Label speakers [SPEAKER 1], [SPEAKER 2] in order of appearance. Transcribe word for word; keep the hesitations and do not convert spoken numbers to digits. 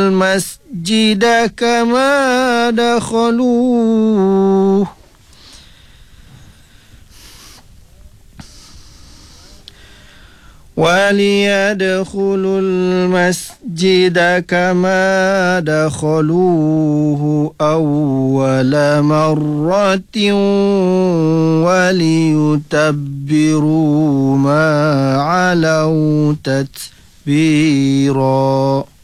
[SPEAKER 1] المسجد كما دخلوه وليدخلوا المسجد كما دخلوه أول مرة وليتبروا ما علوا تتبيرا.